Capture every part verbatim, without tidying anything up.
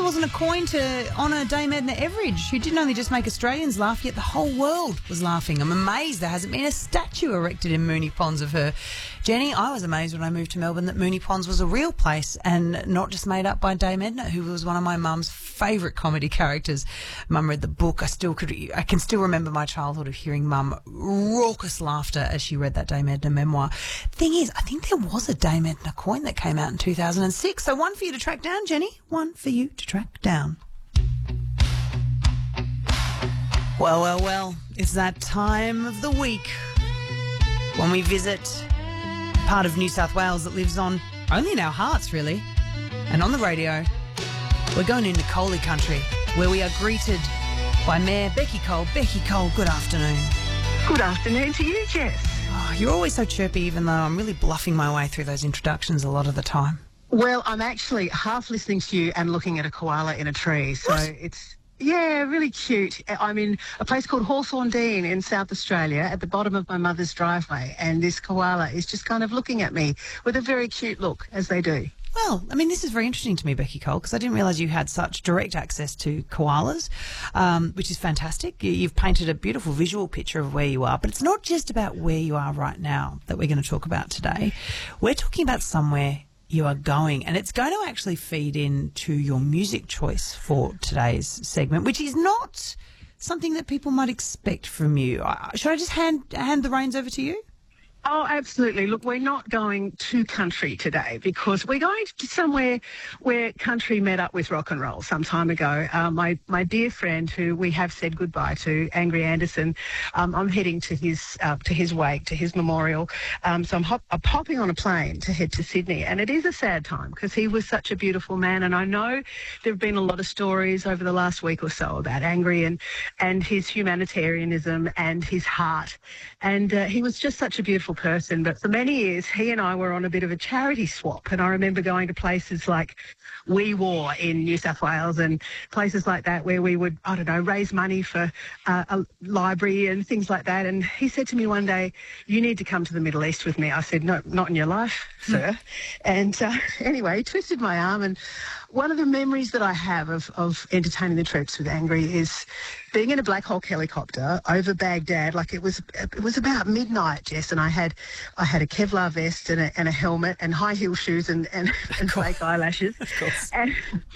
wasn't a coin to honour Dame Edna Everage, who didn't only just make Australians laugh, yet the whole world was laughing. I'm amazed there hasn't been a statue erected in Moonee Ponds of her. Jenny, I was amazed when I moved to Melbourne that Moonee Ponds was a real place and not just made up by Dame Edna, who was one of my mum's favourite comedy characters. Mum read the book. I still could, I can still remember my childhood of hearing Mum raucous laughter as she read that Dame Edna memoir. Thing is, I think there was a Dame Edna coin that came out in two thousand six. So one for you to track down, Jenny. One for you to track down. Well, well, well, it's that time of the week when we visit a part of New South Wales that lives on only in our hearts, really, and on the radio. We're going into Coley country, where we are greeted by Mayor Becky Cole. Becky Cole, good afternoon. Good afternoon to you, Jess. Oh, you're always so chirpy, even though I'm really bluffing my way through those introductions a lot of the time. Well, I'm actually half listening to you and looking at a koala in a tree, so What? it's... Yeah, really cute. I'm in a place called Hawthorne Dean in South Australia at the bottom of my mother's driveway, and this koala is just kind of looking at me with a very cute look, as they do. Well, I mean, this is very interesting to me, Becky Cole, because I didn't realise you had such direct access to koalas, um, which is fantastic. You- You've painted a beautiful visual picture of where you are, but it's not just about where you are right now that we're going to talk about today. We're talking about somewhere you are going, and it's going to actually feed into your music choice for today's segment, which is not something that people might expect from you. I- Should I just hand hand the reins over to you? Oh, absolutely. Look, we're not going to country today because we're going to somewhere where country met up with rock and roll some time ago. Uh, my, my dear friend who we have said goodbye to, Angry Anderson, um, I'm heading to his uh, to his wake, to his memorial. Um, so I'm, hop- I'm hopping on a plane to head to Sydney. And it is a sad time because he was such a beautiful man. And I know there have been a lot of stories over the last week or so about Angry and, and his humanitarianism and his heart. And uh, he was just such a beautiful person, but for many years he and I were on a bit of a charity swap, and I remember going to places like We War in New South Wales and places like that where we would, I don't know, raise money for uh, a library and things like that. And he said to me one day, "You need to come to the Middle East with me." I said, "No, not in your life, sir." And uh, anyway, he twisted my arm, and one of the memories that I have of, of entertaining the troops with Angry is being in a Black Hawk helicopter over Baghdad. Like it was, it was about midnight, Jess, and I had, I had a Kevlar vest and a, and a helmet and high heel shoes and and, and fake eyelashes. Of course. And,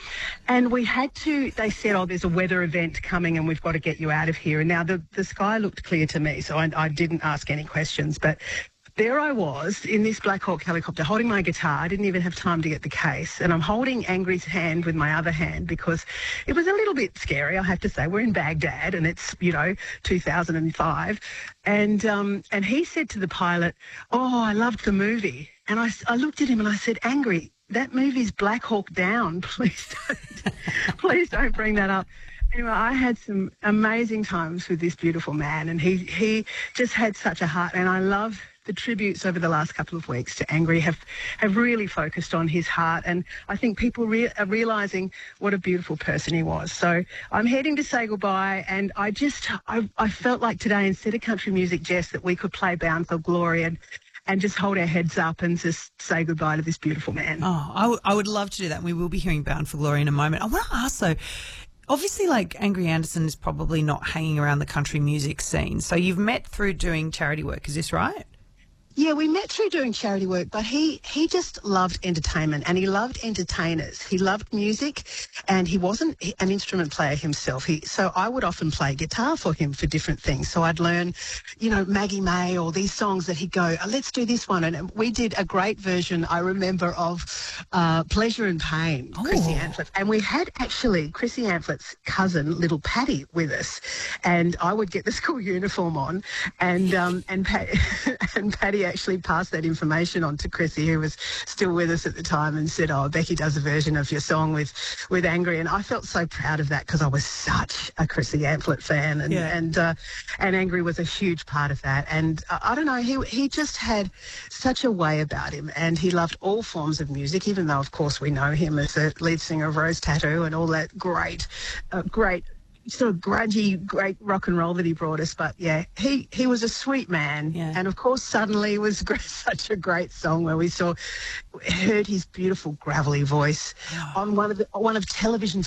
and we had to. They said, "Oh, there's a weather event coming, and we've got to get you out of here." And now the the sky looked clear to me, so I, I didn't ask any questions, but. There I was in this Black Hawk helicopter holding my guitar. I didn't even have time to get the case. And I'm holding Angry's hand with my other hand because it was a little bit scary, I have to say. We're in Baghdad and it's, you know, two thousand five. And um, and he said to the pilot, "Oh, I loved the movie." And I, I looked at him and I said, "Angry, that movie's Black Hawk Down. Please don't, please don't bring that up." Anyway, I had some amazing times with this beautiful man, and he, he just had such a heart. And I love the tributes over the last couple of weeks to Angry have, have really focused on his heart, and I think people re- are realising what a beautiful person he was. So I'm heading to say goodbye, and I just, I, I felt like today, instead of country music, Jess, that we could play Bound for Glory and and just hold our heads up and just say goodbye to this beautiful man. Oh, I, w- I would love to do that. And we will be hearing Bound for Glory in a moment. I want to ask, though, obviously, like, Angry Anderson is probably not hanging around the country music scene. So you've met through doing charity work, is this right? Yeah, we met through doing charity work, but he, he just loved entertainment and he loved entertainers. He loved music, and he wasn't an instrument player himself. He, so I would often play guitar for him for different things. So I'd learn, you know, Maggie May or these songs that he'd go, "Oh, let's do this one." And we did a great version, I remember, of uh, Pleasure and Pain, Oh. Chrissy Amphlett. And we had actually Chrissy Amplett's cousin, little Patty, with us. And I would get the school uniform on, and um, and, Pat, and Patty actually passed that information on to Chrissy, who was still with us at the time, and said, "Oh, Becky does a version of your song with, with Angry." And I felt so proud of that because I was such a Chrissy Amphlett fan, and Yeah. and uh, and Angry was a huge part of that. And uh, I don't know, he he just had such a way about him, and he loved all forms of music, even though, of course, we know him as the lead singer of Rose Tattoo and all that great, uh, great sort of grungy, great rock and roll that he brought us. But yeah, he, he was a sweet man. Yeah. And of course, Suddenly was gr- such a great song where we saw, heard his beautiful gravelly voice Yeah. on one of the, one of television's